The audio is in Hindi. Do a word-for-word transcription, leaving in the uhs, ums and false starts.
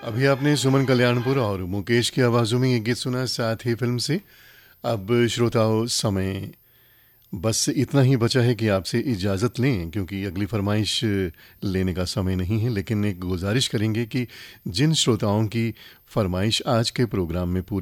अभी आपने सुमन कल्याणपुर और मुकेश की आवाज़ों में ये गीत सुना, साथ ही फिल्म से। अब श्रोताओं, समय बस इतना ही बचा है कि आपसे इजाज़त लें, क्योंकि अगली फरमाइश लेने का समय नहीं है। लेकिन एक गुजारिश करेंगे कि जिन श्रोताओं की फरमाइश आज के प्रोग्राम में पूरी